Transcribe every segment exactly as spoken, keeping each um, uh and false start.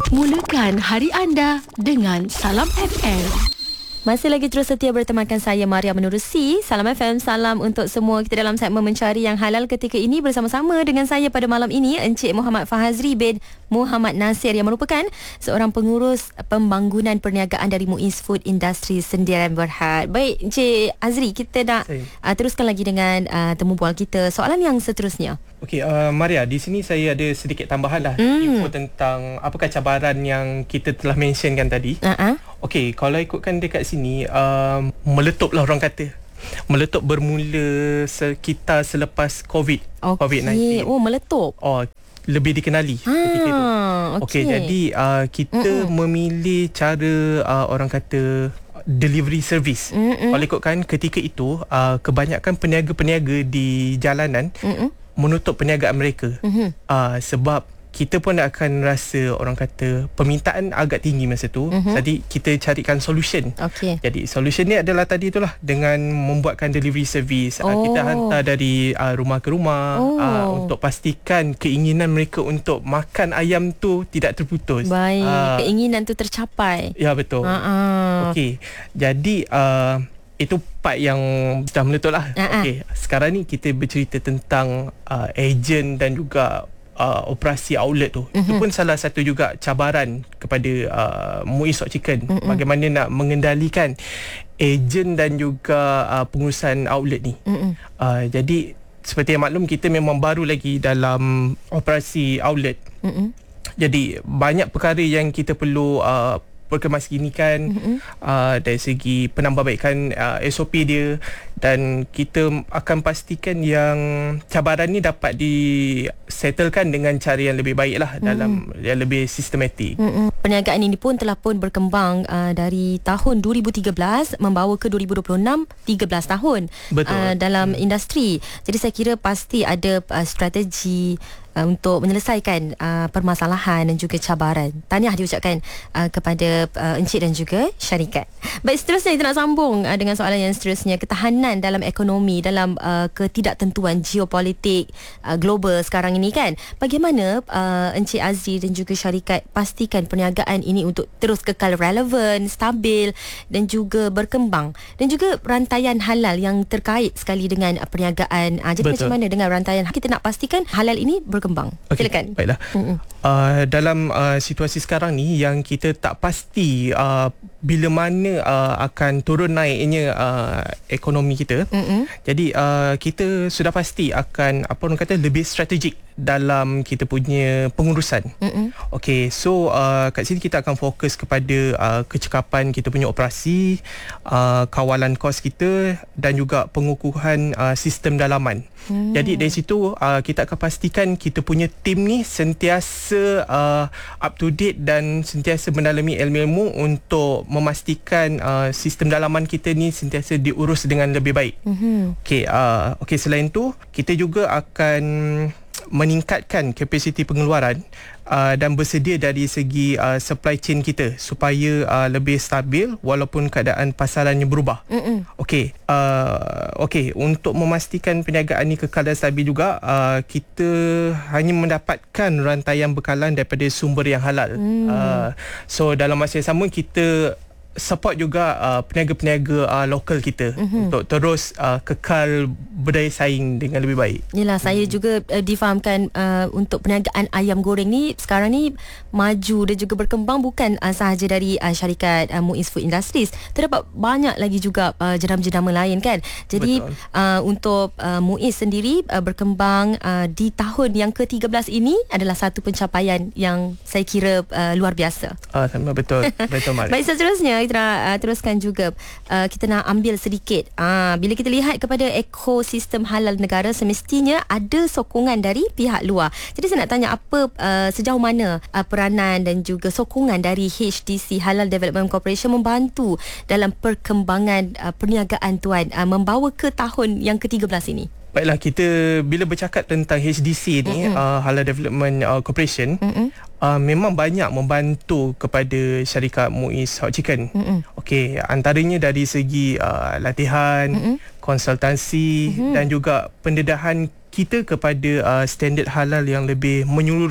Mulakan hari anda dengan Salam F M. Masih lagi terus setia bertemankan saya Maria menerusi Salam F M. Salam untuk semua kita dalam segmen Mencari Yang Halal ketika ini bersama-sama dengan saya pada malam ini Encik Muhammad Fahazri bin Muhammad Nasir yang merupakan seorang pengurus pembangunan perniagaan dari Muiz Food Industry Sendirian Berhad. Baik Encik Azri, kita nak uh, teruskan lagi dengan uh, temu bual kita. Soalan yang seterusnya. Okey, uh, Maria, di sini saya ada sedikit tambahan lah mm. info tentang apakah cabaran yang kita telah mentionkan tadi. Uh-huh. Okey, kalau ikutkan dekat sini, uh, meletup lah orang kata. Meletup bermula sekitar selepas COVID, okay. COVID sembilan belas. Oh, meletup. Oh, lebih dikenali ha, ketika itu. Okey, okay, jadi uh, kita Mm-mm. memilih cara uh, orang kata delivery service. Mm-mm. Kalau ikutkan ketika itu, uh, kebanyakan peniaga-peniaga di jalanan Mm-mm. menutup perniagaan mereka. Mm-hmm. Uh, sebab kita pun akan rasa orang kata permintaan agak tinggi masa tu. Mm-hmm. Jadi kita carikan solution. Okay. Jadi solution ni adalah tadi itulah dengan membuatkan delivery service. Oh. Uh, kita hantar dari uh, rumah ke rumah oh. uh, untuk pastikan keinginan mereka untuk makan ayam tu tidak terputus. Baik, uh, keinginan tu tercapai. Ya, betul. Uh-uh. Okey. Jadi uh, itu part yang dah meletup lah. Uh-huh. Okey, sekarang ni kita bercerita tentang uh, ejen dan juga uh, operasi outlet tu. Uh-huh. Itu pun salah satu juga cabaran kepada uh, Muiz Hot Chicken. Uh-huh. Bagaimana nak mengendalikan ejen dan juga uh, pengurusan outlet ni. Uh-huh. Uh, jadi seperti yang maklum, kita memang baru lagi dalam operasi outlet. Uh-huh. Jadi banyak perkara yang kita perlu uh, perkemaskinikan mm-hmm. uh, dari segi penambahbaikan uh, S O P dia, dan kita akan pastikan yang cabaran ni dapat disettlekan dengan cara yang lebih baik lah, mm. dalam yang lebih sistematik. Mm-mm. Perniagaan ini pun telah pun berkembang uh, dari tahun dua ribu tiga belas membawa ke dua ribu dua puluh enam, tiga belas tahun uh, dalam mm. industri. Jadi saya kira pasti ada uh, strategi Uh, untuk menyelesaikan uh, permasalahan dan juga cabaran. Tahniah diucapkan uh, kepada uh, Encik dan juga syarikat. Baik, seterusnya kita nak sambung uh, dengan soalan yang seterusnya. Ketahanan dalam ekonomi, dalam uh, ketidaktentuan geopolitik uh, global sekarang ini kan. Bagaimana uh, Encik Azri dan juga syarikat pastikan perniagaan ini untuk terus kekal relevan, stabil dan juga berkembang, dan juga rantaian halal yang terkait sekali dengan uh, perniagaan. Uh, jadi Betul. Macam mana dengan rantaian kita nak pastikan halal ini berkembang? Okay, silakan. Baiklah. Uh, dalam uh, situasi sekarang ni yang kita tak pasti uh, bila mana uh, akan turun naiknya uh, ekonomi kita. Mm-mm. Jadi uh, kita sudah pasti akan apa orang kata lebih strategik dalam kita punya pengurusan. Okey, so uh, kat sini kita akan fokus kepada uh, kecekapan kita punya operasi, uh, kawalan kos kita dan juga pengukuhan uh, sistem dalaman. Hmm. Jadi dari situ uh, kita akan pastikan kita punya tim ni sentiasa uh, up to date dan sentiasa mendalami ilmu-ilmu untuk memastikan uh, sistem dalaman kita ni sentiasa diurus dengan lebih baik. Hmm. Okey, uh, okey, selain tu kita juga akan meningkatkan kapasiti pengeluaran uh, dan bersedia dari segi uh, supply chain kita supaya uh, lebih stabil walaupun keadaan pasarannya berubah. Okey, uh, okey, untuk memastikan perniagaan ini kekal dan stabil juga, uh, kita hanya mendapatkan rantaian bekalan daripada sumber yang halal. Mm. Uh, so dalam masa yang sama kita support juga uh, peniaga-peniaga uh, lokal kita mm-hmm. untuk terus uh, kekal berdaya saing dengan lebih baik. Yalah, saya mm. juga uh, difahamkan uh, untuk perniagaan ayam goreng ni sekarang ni maju dan juga berkembang bukan uh, sahaja dari uh, syarikat uh, Muiz Food Industries. Terdapat banyak lagi juga uh, jenama-jenama lain kan. Jadi uh, untuk uh, Muiz sendiri uh, berkembang uh, di tahun yang ke tiga belas ini adalah satu pencapaian yang saya kira uh, luar biasa. Ah, sama betul. Betul, Maria. Baik, seterusnya kita nak uh, teruskan juga uh, kita nak ambil sedikit uh, bila kita lihat kepada ekosistem halal negara, semestinya ada sokongan dari pihak luar. Jadi saya nak tanya apa uh, sejauh mana uh, peranan dan juga sokongan dari H D C Halal Development Corporation membantu dalam perkembangan uh, perniagaan tuan uh, membawa ke tahun yang ke tiga belas ini. Baiklah, kita bila bercakap tentang H D C ni, mm-hmm. uh, Halal Development uh, Corporation, mm-hmm. uh, memang banyak membantu kepada syarikat Muiz Hot Chicken. Mm-hmm. Okey, antaranya dari segi uh, latihan, mm-hmm. konsultansi mm-hmm. dan juga pendedahan kita kepada uh, standard halal yang lebih menyeluruh,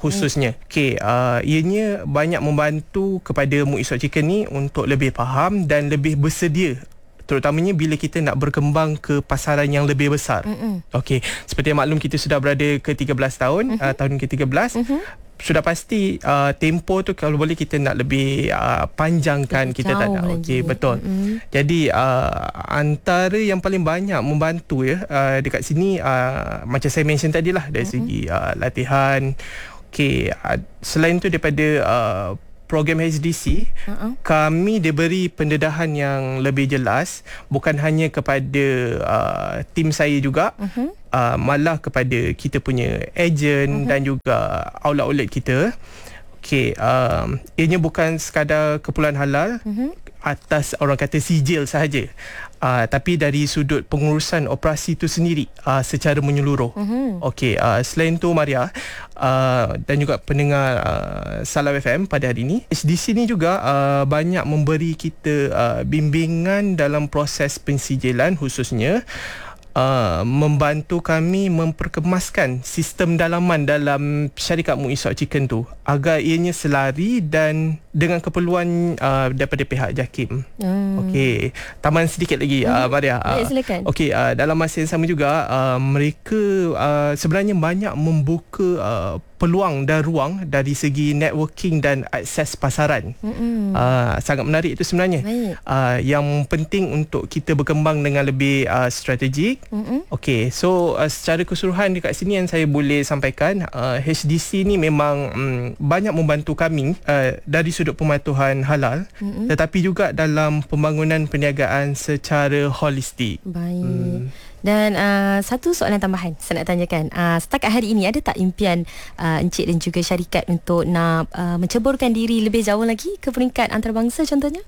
khususnya. Okey, uh, ianya banyak membantu kepada Muiz Hot Chicken ni untuk lebih faham dan lebih bersedia, terutamanya bila kita nak berkembang ke pasaran yang lebih besar. Mm-hmm. Okey, seperti yang maklum, kita sudah berada ke tiga belas tahun, mm-hmm. uh, tahun ke tiga belas. Mm-hmm. Sudah pasti uh, tempoh tu kalau boleh kita nak lebih uh, panjangkan, lebih kita tak nak. Okey, betul. Mm-hmm. Jadi uh, antara yang paling banyak membantu ya uh, dekat sini uh, macam saya mention tadi lah, dari mm-hmm. segi uh, latihan. Okey, uh, selain tu daripada uh, program H D C, uh-uh. kami diberi pendedahan yang lebih jelas, bukan hanya kepada uh, tim saya juga, uh-huh. uh, malah kepada kita punya ejen uh-huh. dan juga outlet-outlet kita. Okey, um, ianya bukan sekadar keperluan halal uh-huh. atas orang kata sijil sahaja, uh, tapi dari sudut pengurusan operasi itu sendiri uh, secara menyeluruh. Uh-huh. Okey, uh, selain tu Maria uh, dan juga pendengar uh, Salam F M pada hari ini, H D C ni juga uh, banyak memberi kita uh, bimbingan dalam proses pensijilan, khususnya Uh, membantu kami memperkemaskan sistem dalaman dalam syarikat Muiz Hot Chicken tu agar ianya selari dan dengan keperluan uh, daripada pihak JAKIM. Hmm. Okey, tambahan sedikit lagi hmm. uh, Maria. Uh, silakan. Okey, uh, dalam masa yang sama juga uh, mereka uh, sebenarnya banyak membuka uh, peluang dan ruang dari segi networking dan akses pasaran. Uh, sangat menarik itu sebenarnya. Uh, yang penting untuk kita berkembang dengan lebih uh, strategik. Okey, so uh, secara keseluruhan dekat sini yang saya boleh sampaikan, uh, H D C ni memang um, banyak membantu kami uh, dari sudut pematuhan halal, Mm-mm. tetapi juga dalam pembangunan perniagaan secara holistik. Baik. Hmm. Dan uh, satu soalan tambahan saya nak tanyakan, uh, setakat hari ini ada tak impian uh, Encik dan juga syarikat untuk nak uh, menceburkan diri lebih jauh lagi ke peringkat antarabangsa contohnya?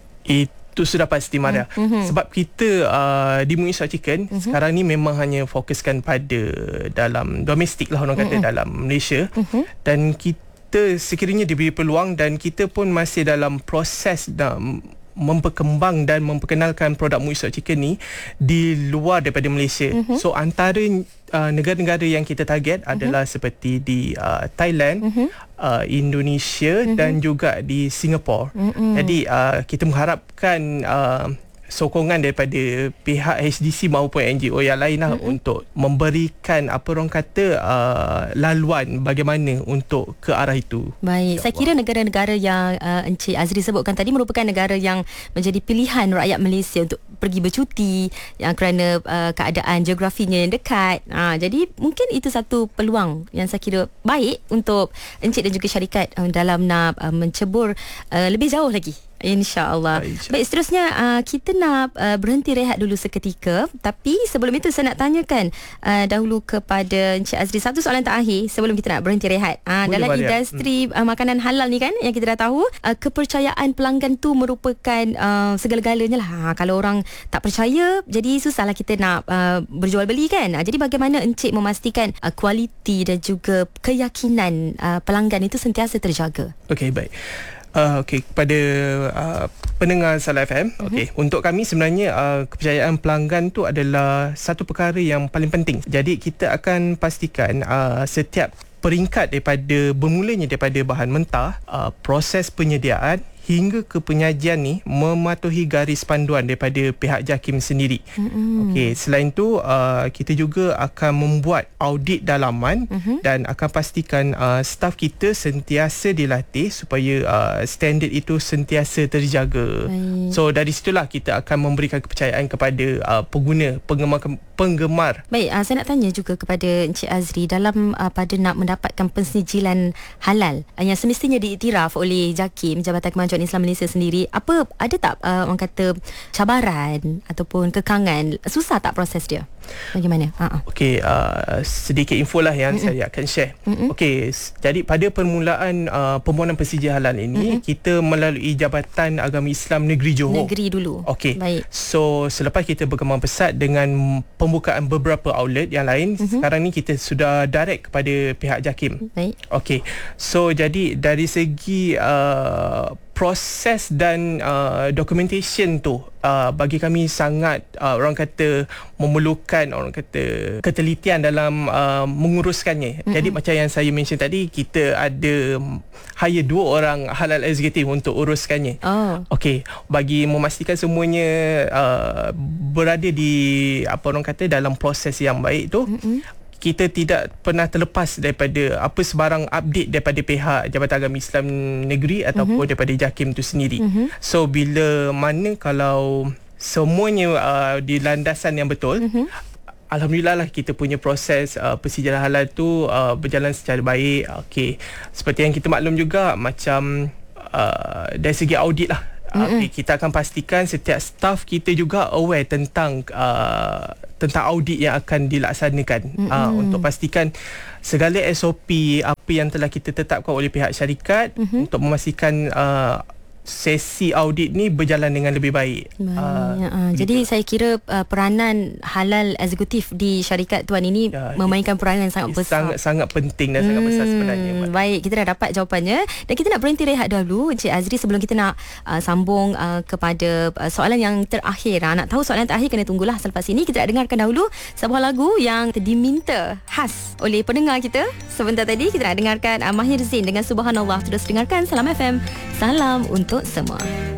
Itu sudah pasti, Maria. Mm-hmm. Sebab kita uh, di Muiz Hot Chicken mm-hmm. sekarang ni memang hanya fokuskan pada dalam domestik lah, orang kata, mm-hmm. dalam Malaysia. Mm-hmm. Dan kita sekiranya diberi peluang, dan kita pun masih dalam proses dalam memperkembang dan memperkenalkan produk Muiz Hot Chicken ni di luar daripada Malaysia. Mm-hmm. So antara uh, negara-negara yang kita target mm-hmm. adalah seperti di uh, Thailand, mm-hmm. uh, Indonesia mm-hmm. dan juga di Singapura. Mm-hmm. Jadi uh, kita mengharapkan uh, sokongan daripada pihak H D C maupun N G O yang lain lah, mm-hmm. untuk memberikan apa orang kata uh, laluan bagaimana untuk ke arah itu. Baik, saya kira negara-negara yang uh, Encik Azri sebutkan tadi merupakan negara yang menjadi pilihan rakyat Malaysia untuk pergi bercuti, yang kerana uh, keadaan geografinya yang dekat. Uh, jadi mungkin itu satu peluang yang saya kira baik untuk Encik dan juga syarikat uh, dalam nak uh, mencebur uh, lebih jauh lagi, InsyaAllah. Baik, Baik seterusnya uh, kita nak uh, berhenti rehat dulu seketika. Tapi sebelum itu saya nak tanyakan uh, dahulu kepada Encik Azri satu soalan terakhir sebelum kita nak berhenti rehat. Uh, dalam Maria. industri uh, makanan halal ni kan, yang kita dah tahu, uh, kepercayaan pelanggan tu merupakan uh, segala-galanya lah. Ha, kalau orang tak percaya, jadi susahlah kita nak uh, berjual beli kan. Uh, jadi bagaimana Encik memastikan uh, kualiti dan juga keyakinan uh, pelanggan itu sentiasa terjaga? Okey, baik. Uh, Okey, kepada uh, pendengar Salam F M, uh-huh. okey, untuk kami sebenarnya uh, kepercayaan pelanggan tu adalah satu perkara yang paling penting. Jadi kita akan pastikan uh, setiap peringkat daripada bermulanya daripada bahan mentah, uh, proses penyediaan hingga ke penyajian ni mematuhi garis panduan daripada pihak JAKIM sendiri. Mm-hmm. Okey, selain tu uh, kita juga akan membuat audit dalaman mm-hmm. dan akan pastikan uh, staf kita sentiasa dilatih supaya uh, standard itu sentiasa terjaga. Baik. So dari situlah kita akan memberikan kepercayaan kepada uh, pengguna, penggemar penggemar. Baik, uh, saya nak tanya juga kepada Encik Azri, dalam uh, pada nak mendapatkan pensijilan halal uh, yang semestinya diiktiraf oleh JAKIM, Jabatan Kemajuan Islam Malaysia sendiri, apa ada tak uh, orang kata cabaran ataupun kekangan? Susah tak proses dia? Bagaimana? Uh-uh. Okey, uh, sedikit info lah yang Mm-mm. saya akan share. Okey, jadi pada permulaan uh, permohonan pensijilan halal ini, Mm-mm. kita melalui Jabatan Agama Islam Negeri Johor. Negeri dulu. Okey. Baik. So selepas kita berkembang pesat dengan pembukaan beberapa outlet yang lain, Mm-hmm. sekarang ni kita sudah direct kepada pihak JAKIM. Baik. Okey. So jadi dari segi uh, proses dan uh, documentation tu uh, bagi kami sangat uh, orang kata memerlukan orang kata ketelitian dalam uh, menguruskannya. Mm-hmm. Jadi macam yang saya mention tadi, kita ada hire dua orang halal executive untuk uruskannya. Oh. Okey, bagi memastikan semuanya uh, berada di apa orang kata dalam proses yang baik tu. Mm-hmm. Kita tidak pernah terlepas daripada apa sebarang update daripada pihak Jabatan Agama Islam Negeri ataupun mm-hmm. daripada JAKIM tu sendiri. Mm-hmm. So bila mana kalau semuanya uh, di landasan yang betul, mm-hmm. alhamdulillah lah kita punya proses uh, persejarah halal tu uh, berjalan secara baik. Okey, seperti yang kita maklum juga macam uh, dari segi audit lah. Mm-hmm. Okay, kita akan pastikan setiap staff kita juga aware tentang uh, tentang audit yang akan dilaksanakan, mm-hmm. uh, untuk pastikan segala S O P apa yang telah kita tetapkan oleh pihak syarikat, mm-hmm. untuk memastikan uh, sesi audit ni berjalan dengan lebih baik. Uh, uh, jadi saya kira uh, peranan halal eksekutif di syarikat tuan ini ya, memainkan peranan yang sangat besar. Sangat sangat penting dan hmm, sangat besar sebenarnya. Baik, kita dah dapat jawapannya dan kita nak berhenti rehat dahulu Encik Azri sebelum kita nak uh, sambung uh, kepada uh, soalan yang terakhir. Uh, nak tahu soalan terakhir kena tunggulah selepas ini. Kita nak dengarkan dahulu sebuah lagu yang diminta khas oleh pendengar kita. Sebentar tadi kita nak dengarkan uh, Mahir Zain dengan Subhanallah. Terus dengarkan Salam F M. Salam untuk semua.